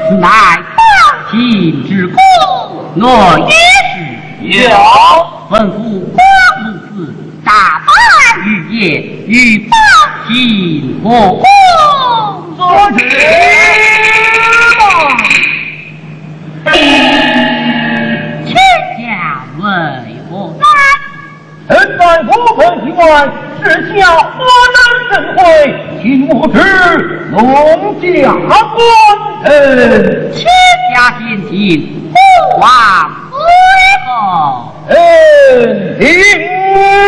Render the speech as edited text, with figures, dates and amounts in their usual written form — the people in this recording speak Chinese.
乃当庭之功，我也是要吩咐光禄寺大办御宴，与邦亲和公。 遵旨。 卿家为何来？ 臣在不分境外，是下河南镇会，请我之龙家官臣。 卿家先进，父王为何？ 听。